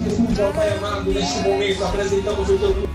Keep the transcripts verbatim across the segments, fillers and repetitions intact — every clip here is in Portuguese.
Jesus, ó Pai amado, neste momento apresentamos o teu...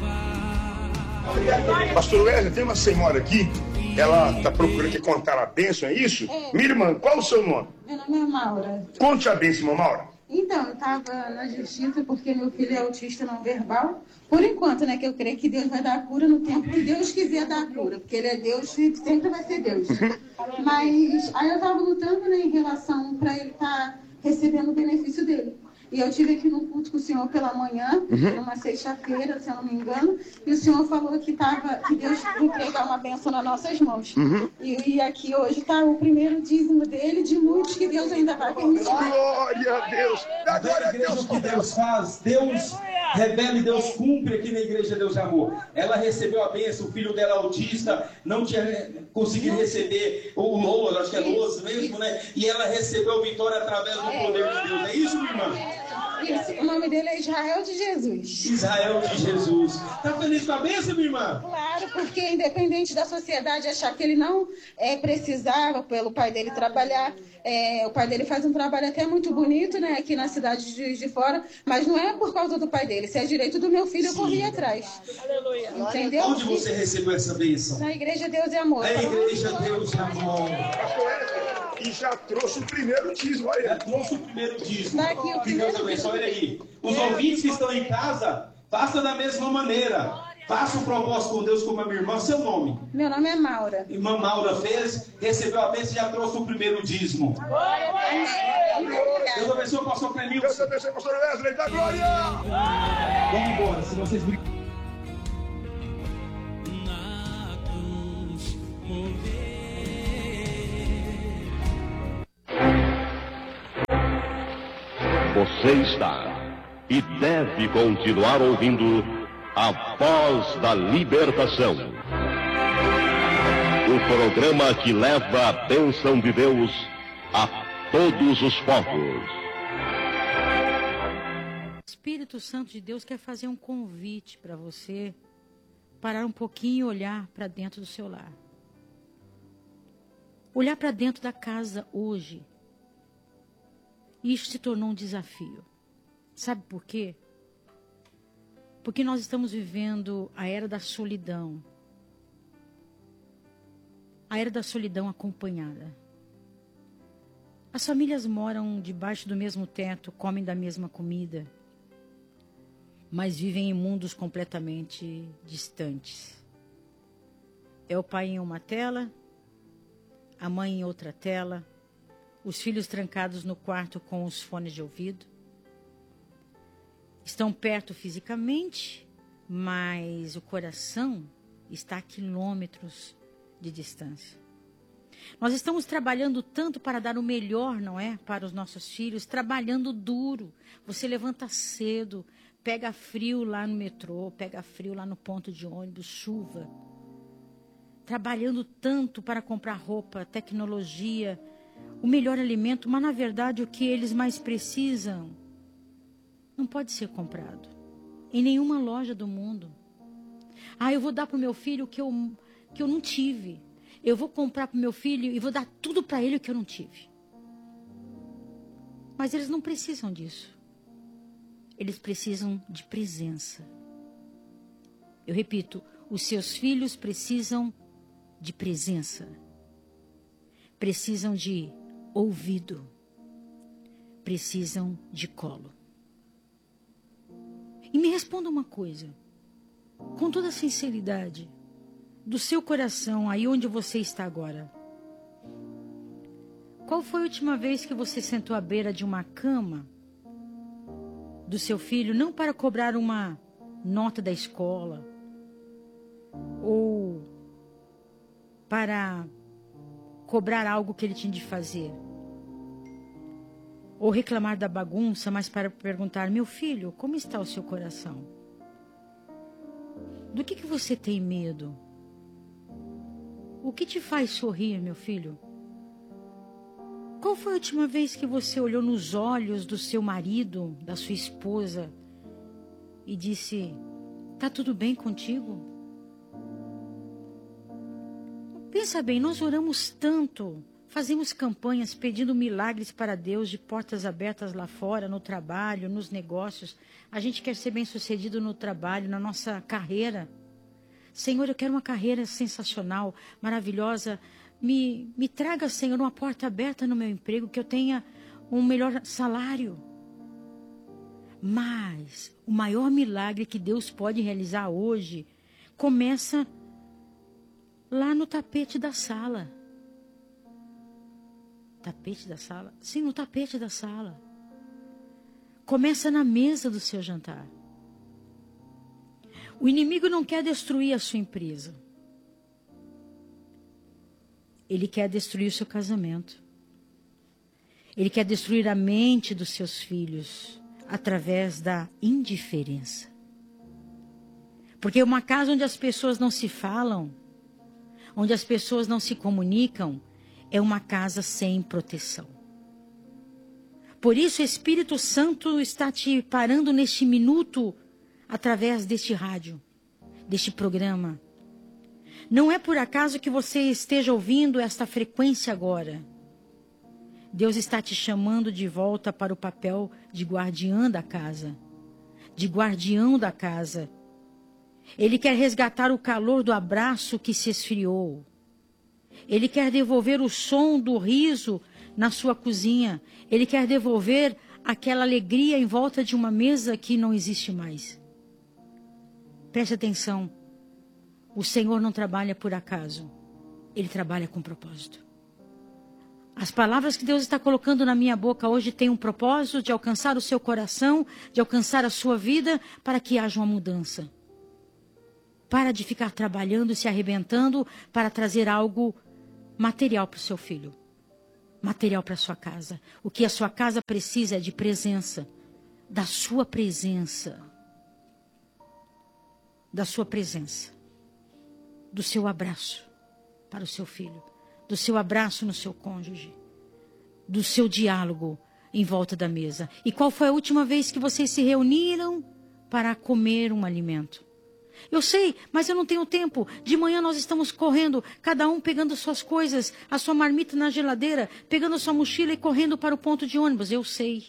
Pastor Wesley, tem uma senhora aqui, ela está procurando que contar a bênção, é isso? É. Minha irmã, qual o seu nome? Meu nome é Maura. Conte a bênção, irmã Maura. Então, eu estava na justiça porque meu filho é autista não verbal. Por enquanto, né, que eu creio que Deus vai dar a cura no tempo que Deus quiser dar a cura. Porque Ele é Deus e sempre vai ser Deus. Mas aí eu estava lutando, né, em relação para ele estar tá recebendo o benefício dele. E eu tive aqui num culto com o senhor pela manhã, uhum. numa sexta-feira, se eu não me engano, e o senhor falou que, tava, que Deus ia entregar uma bênção nas nossas mãos. Uhum. E, e aqui hoje está o primeiro dízimo dele, de muitos que Deus ainda vai permitir. Glória a Deus! Da glória a Deus, o que Deus faz, Deus revela e Deus cumpre aqui na Igreja Deus de Amor. Ela recebeu a bênção, o filho dela autista, não tinha conseguido receber o Louro, acho que é Louro mesmo, né? E ela recebeu vitória através do poder de Deus. É isso, minha irmã? Isso, o nome dele é Israel de Jesus. Israel de Jesus. Está feliz com a bênção, minha irmã? Claro, porque independente da sociedade achar que ele não é, precisava pelo pai dele trabalhar, é, o pai dele faz um trabalho até muito bonito, né, aqui na cidade de Juiz de Fora, mas não é por causa do pai dele. Se é direito do meu filho, Sim. eu corri atrás. Aleluia. Entendeu? Onde você recebeu essa bênção? Na Igreja Deus e Amor. Na Igreja Deus e Amor. E já trouxe o primeiro dízimo, olha. Já trouxe o primeiro dízimo. Tá aqui, o que Deus abençoe. Olha aí. Os é. ouvintes que estão em casa, faça da mesma maneira. Faça um propósito com Deus como a minha irmã. Seu nome? Meu nome é Maura. Irmã Maura fez, recebeu a bênção e já trouxe o primeiro dízimo. Deus abençoe o pastor Clemilson. Deus abençoe o pastor Wesley. Da glória! Vamos embora, se vocês brigarem. Você está e deve continuar ouvindo a Voz da Libertação. O programa que leva a bênção de Deus a todos os povos. O Espírito Santo de Deus quer fazer um convite para você parar um pouquinho e olhar para dentro do seu lar. Olhar para dentro da casa hoje. Isso se tornou um desafio. Sabe por quê? Porque nós estamos vivendo a era da solidão. A era da solidão acompanhada. As famílias moram debaixo do mesmo teto, comem da mesma comida, mas vivem em mundos completamente distantes. É o pai em uma tela, a mãe em outra tela, os filhos trancados no quarto com os fones de ouvido. Estão perto fisicamente, mas o coração está a quilômetros de distância. Nós estamos trabalhando tanto para dar o melhor, não é? Para os nossos filhos, trabalhando duro. Você levanta cedo, pega frio lá no metrô, pega frio lá no ponto de ônibus, chuva. Trabalhando tanto para comprar roupa, tecnologia, o melhor alimento, mas na verdade o que eles mais precisam não pode ser comprado em nenhuma loja do mundo. Ah, eu vou dar para o meu filho o que eu, que eu não tive. Eu vou comprar para o meu filho e vou dar tudo para ele o que eu não tive. Mas eles não precisam disso. Eles precisam de presença. Eu repito, os seus filhos precisam de presença. Precisam de ouvido. Precisam de colo. E me responda uma coisa, com toda sinceridade, do seu coração, aí onde você está agora. Qual foi a última vez que você sentou à beira de uma cama do seu filho, não para cobrar uma nota da escola, ou para cobrar algo que ele tinha de fazer, ou reclamar da bagunça, mas para perguntar: meu filho, como está o seu coração? Do que, que você tem medo? O que te faz sorrir, meu filho? Qual foi a última vez que você olhou nos olhos do seu marido, da sua esposa, e disse: tá tudo bem contigo? Pensa bem, nós oramos tanto, fazemos campanhas pedindo milagres para Deus, de portas abertas lá fora, no trabalho, nos negócios. A gente quer ser bem-sucedido no trabalho, na nossa carreira. Senhor, eu quero uma carreira sensacional, maravilhosa. Me, me traga, Senhor, uma porta aberta no meu emprego, que eu tenha um melhor salário. Mas o maior milagre que Deus pode realizar hoje começa lá no tapete da sala. Tapete da sala? Sim, no tapete da sala. Começa na mesa do seu jantar. O inimigo não quer destruir a sua empresa. Ele quer destruir o seu casamento. Ele quer destruir a mente dos seus filhos através da indiferença. Porque uma casa onde as pessoas não se falam, onde as pessoas não se comunicam, é uma casa sem proteção. Por isso o Espírito Santo está te parando neste minuto através deste rádio, deste programa. Não é por acaso que você esteja ouvindo esta frequência agora. Deus está te chamando de volta para o papel de guardiã da casa, de guardião da casa. Ele quer resgatar o calor do abraço que se esfriou. Ele quer devolver o som do riso na sua cozinha. Ele quer devolver aquela alegria em volta de uma mesa que não existe mais. Preste atenção. O Senhor não trabalha por acaso. Ele trabalha com propósito. As palavras que Deus está colocando na minha boca hoje têm um propósito de alcançar o seu coração, de alcançar a sua vida, para que haja uma mudança. Para de ficar trabalhando, se arrebentando, para trazer algo material para o seu filho. Material para a sua casa. O que a sua casa precisa é de presença. Da sua presença. Da sua presença. Do seu abraço para o seu filho. Do seu abraço no seu cônjuge. Do seu diálogo em volta da mesa. E qual foi a última vez que vocês se reuniram para comer um alimento? Eu sei, mas eu não tenho tempo. De manhã nós estamos correndo, cada um pegando suas coisas, a sua marmita na geladeira, pegando a sua mochila e correndo para o ponto de ônibus. Eu sei.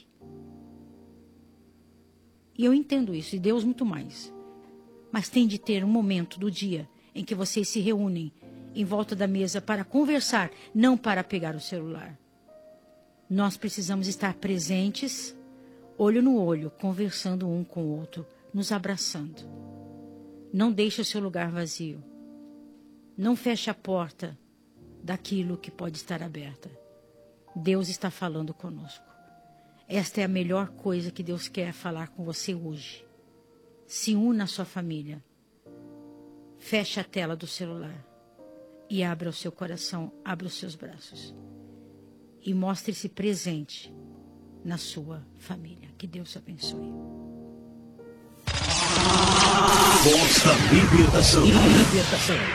E eu entendo isso, e Deus muito mais. Mas tem de ter um momento do dia em que vocês se reúnem em volta da mesa para conversar, não para pegar o celular. Nós precisamos estar presentes, olho no olho, conversando um com o outro, nos abraçando. Não deixe o seu lugar vazio. Não feche a porta daquilo que pode estar aberta. Deus está falando conosco. Esta é a melhor coisa que Deus quer falar com você hoje. Se una à sua família. Feche a tela do celular. E abra o seu coração, abra os seus braços. E mostre-se presente na sua família. Que Deus abençoe. Voz da libertação. Libertação.